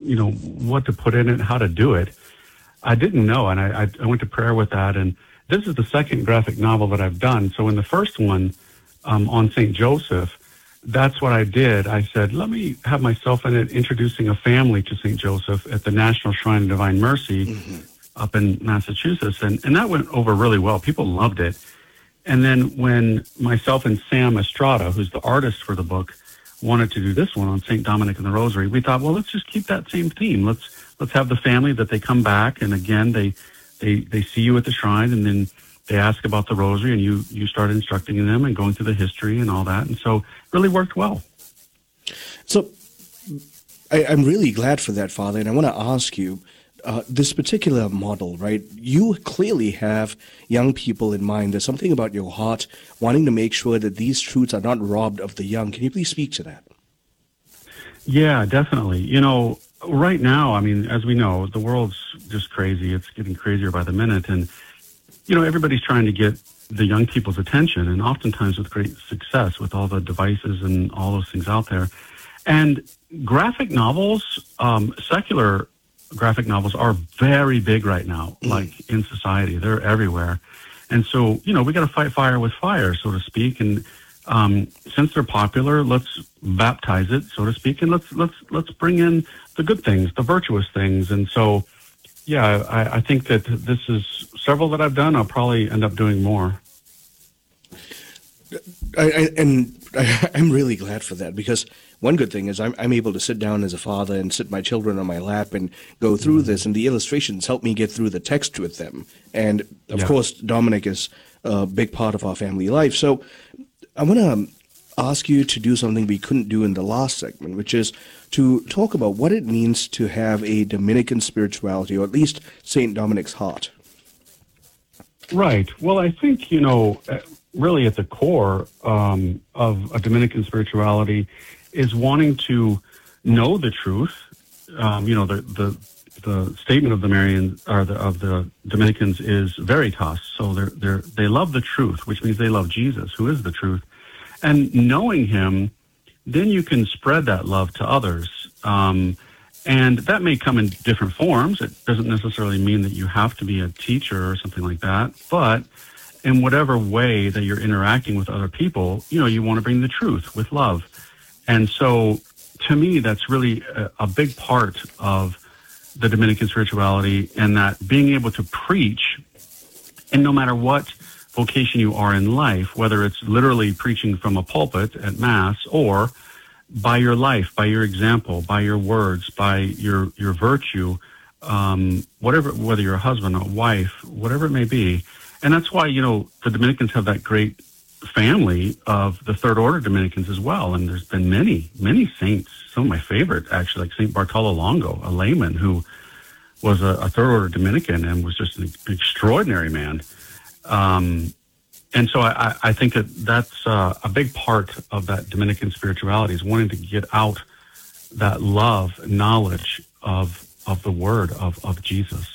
what to put in it, how to do it. I didn't know, and I went to prayer with that. And this is the second graphic novel that I've done. So in the first one, on St. Joseph, that's what I did. I said, let me have myself in it, introducing a family to St. Joseph at the National Shrine of Divine Mercy up in Massachusetts. And that went over really well. People loved it. And then when myself and Sam Estrada, who's the artist for the book, wanted to do this one on St. Dominic and the Rosary, we thought, well, let's just keep that same theme. Let's have the family that they come back, and again, they see you at the shrine, and then they ask about the Rosary, and you start instructing them and going through the history and all that. And so it really worked well. So I'm really glad for that, Father, and I want to ask you, this particular model, right? You clearly have young people in mind. There's something about your heart wanting to make sure that these truths are not robbed of the young. Can you please speak to that? Yeah, definitely. Right now, I mean, as we know, the world's just crazy. It's getting crazier by the minute. And, everybody's trying to get the young people's attention, and oftentimes with great success with all the devices and all those things out there. And graphic novels, secular graphic novels are very big right now, like in society. They're everywhere. And so, we got to fight fire with fire, so to speak. And since they're popular, let's baptize it, so to speak, and let's bring in the good things, the virtuous things. And so, yeah, I think that this is several that I've done. I'll probably end up doing more. I'm really glad for that, because one good thing is I'm able to sit down as a father and sit my children on my lap and go through this, and the illustrations help me get through the text with them. And, of course, Dominic is a big part of our family life. So I want to ask you to do something we couldn't do in the last segment, which is to talk about what it means to have a Dominican spirituality, or at least St. Dominic's heart. Right. Well, I think, really at the core of a Dominican spirituality is wanting to know the truth. The statement of the Marians, or of the Dominicans, is veritas. So they love the truth, which means they love Jesus, who is the truth. And knowing him, then you can spread that love to others. And that may come in different forms. It doesn't necessarily mean that you have to be a teacher or something like that. But in whatever way that you're interacting with other people, you want to bring the truth with love. And so to me, that's really a big part of the Dominican spirituality, and that being able to preach, and no matter what vocation you are in life, whether it's literally preaching from a pulpit at Mass, or by your life, by your example, by your words, by your virtue, whether you're a husband or a wife, whatever it may be. And that's why, the Dominicans have that great family of the Third Order Dominicans as well. And there's been many, many saints, some of my favorite, actually, like St. Bartolo Longo, a layman who was a Third Order Dominican and was just an extraordinary man. And so I think that's a big part of that Dominican spirituality, is wanting to get out that love, knowledge of the word of Jesus.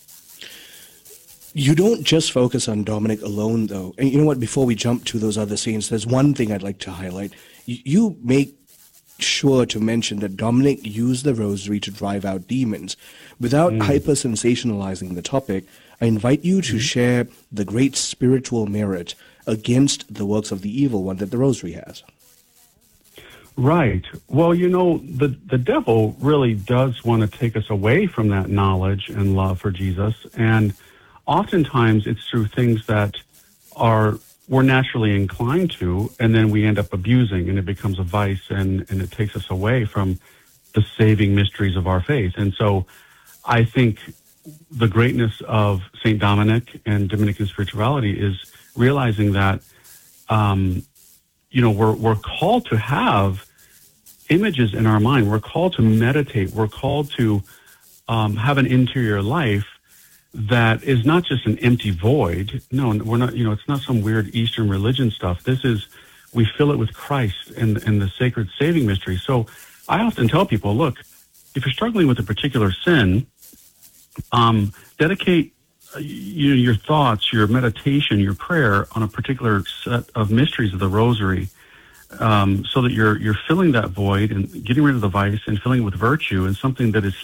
You don't just focus on Dominic alone, though. And you know what? Before we jump to those other saints, there's one thing I'd like to highlight. You make sure to mention that Dominic used the rosary to drive out demons. Without hyper-sensationalizing the topic, I invite you to share the great spiritual merit against the works of the evil one that the rosary has. Right. Well, the devil really does want to take us away from that knowledge and love for Jesus. And oftentimes it's through things that we're naturally inclined to, and then we end up abusing, and it becomes a vice, and it takes us away from the saving mysteries of our faith. And so I think the greatness of St. Dominic and Dominican spirituality is realizing that, we're called to have images in our mind. We're called to meditate. We're called to have an interior life that is not just an empty void. No, we're not, it's not some weird Eastern religion stuff. We fill it with Christ and the sacred saving mystery. So I often tell people, look, if you're struggling with a particular sin, dedicate your thoughts, your meditation, your prayer on a particular set of mysteries of the rosary, so that you're filling that void and getting rid of the vice and filling it with virtue and something that is